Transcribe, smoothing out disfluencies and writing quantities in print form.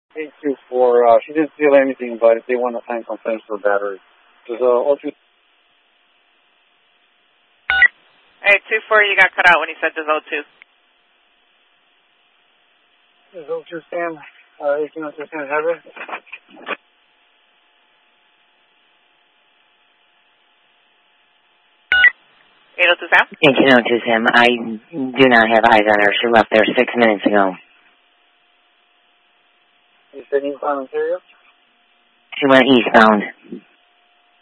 824, she didn't steal anything, but they want to find complaints for battery. There's 02. Hey, 24, you got cut out when you said there's 02. There's 02 Sam, 1802 Sam, have it? Sam? 1802 Sam, I do not have eyes on her. She left there 6 minutes ago. You said eastbound Ontario? She went eastbound.